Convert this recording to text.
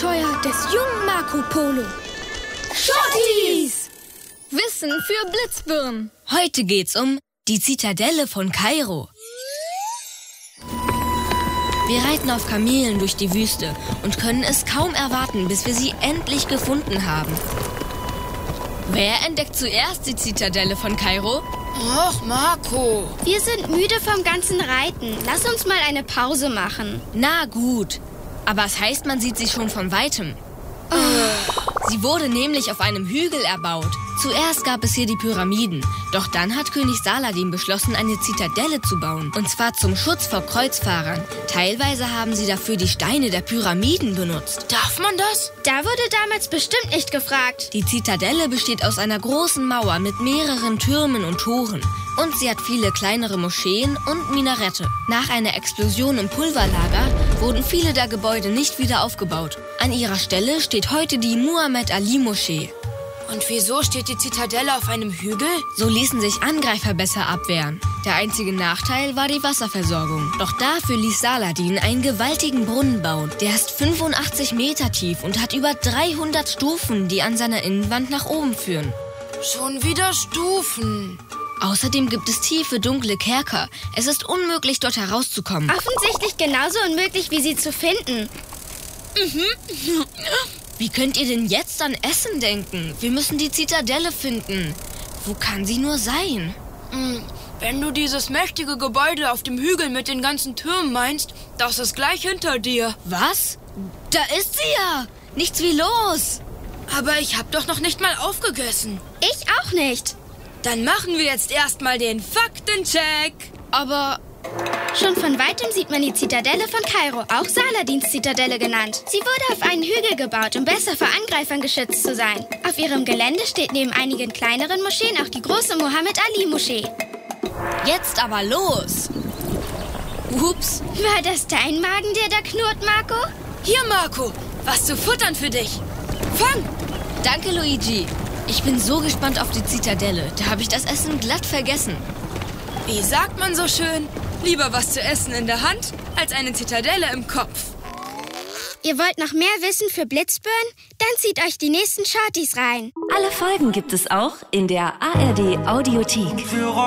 Abenteuer des jungen Marco Polo. Shorties! Wissen für Blitzbirnen. Heute geht's um die Zitadelle von Kairo. Wir reiten auf Kamelen durch die Wüste und können es kaum erwarten, bis wir sie endlich gefunden haben. Wer entdeckt zuerst die Zitadelle von Kairo? Och, Marco. Wir sind müde vom ganzen Reiten. Lass uns mal eine Pause machen. Na gut, aber es heißt, man sieht sie schon von Weitem. Sie wurde nämlich auf einem Hügel erbaut. Zuerst gab es hier die Pyramiden. Doch dann hat König Saladin beschlossen, eine Zitadelle zu bauen. Und zwar zum Schutz vor Kreuzfahrern. Teilweise haben sie dafür die Steine der Pyramiden benutzt. Darf man das? Da wurde damals bestimmt nicht gefragt. Die Zitadelle besteht aus einer großen Mauer mit mehreren Türmen und Toren. Und sie hat viele kleinere Moscheen und Minarette. Nach einer Explosion im Pulverlager wurden viele der Gebäude nicht wieder aufgebaut. An ihrer Stelle steht heute die Muhammad Ali Moschee. Und wieso steht die Zitadelle auf einem Hügel? So ließen sich Angreifer besser abwehren. Der einzige Nachteil war die Wasserversorgung. Doch dafür ließ Saladin einen gewaltigen Brunnen bauen. Der ist 85 Meter tief und hat über 300 Stufen, die an seiner Innenwand nach oben führen. Schon wieder Stufen. Außerdem gibt es tiefe, dunkle Kerker. Es ist unmöglich, dort herauszukommen. Offensichtlich genauso unmöglich, wie sie zu finden. Wie könnt ihr denn jetzt an Essen denken? Wir müssen die Zitadelle finden. Wo kann sie nur sein? Wenn du dieses mächtige Gebäude auf dem Hügel mit den ganzen Türmen meinst, das ist gleich hinter dir. Was? Da ist sie ja! Nichts wie los! Aber ich hab doch noch nicht mal aufgegessen. Ich auch nicht. Dann machen wir jetzt erstmal den Faktencheck. Aber Schon von Weitem sieht man die Zitadelle von Kairo, auch Saladins Zitadelle genannt. Sie wurde auf einen Hügel gebaut, um besser vor Angreifern geschützt zu sein. Auf ihrem Gelände steht neben einigen kleineren Moscheen auch die große Muhammad Ali Moschee. jetzt aber los! Ups, War das dein Magen, der da knurrt, Marco? Hier, Marco, was zu futtern für dich. Fang! danke Luigi. Ich bin so gespannt auf die Zitadelle. Da habe ich das Essen glatt vergessen. Wie sagt man so schön? Lieber was zu essen in der Hand, als eine Zitadelle im Kopf. Ihr wollt noch mehr Wissen für Blitzbirnen? Dann zieht euch die nächsten Shorties rein. Alle Folgen gibt es auch in der ARD Audiothek.